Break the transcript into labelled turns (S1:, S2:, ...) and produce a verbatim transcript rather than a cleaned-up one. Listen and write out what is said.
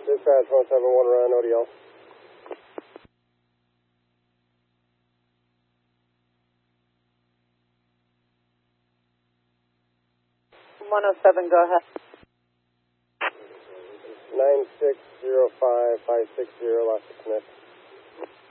S1: Dispatch one seven one, Ryan, O D L.
S2: one oh seven, go ahead.
S1: nine six zero five five six zero, lost the connect.